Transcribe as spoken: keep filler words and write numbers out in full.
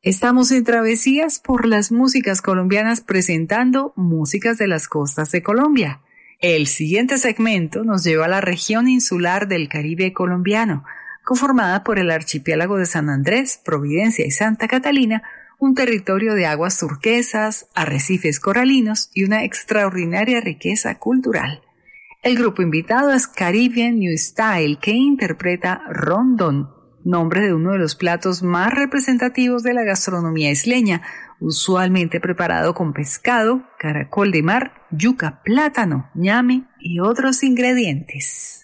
Estamos en Travesías por las músicas colombianas presentando músicas de las costas de Colombia. El siguiente segmento nos lleva a la región insular del Caribe colombiano, conformada por el archipiélago de San Andrés, Providencia y Santa Catalina, un territorio de aguas turquesas, arrecifes coralinos y una extraordinaria riqueza cultural. El grupo invitado es Caribbean New Style, que interpreta Rondón, nombre de uno de los platos más representativos de la gastronomía isleña, usualmente preparado con pescado, caracol de mar, yuca, plátano, ñame y otros ingredientes.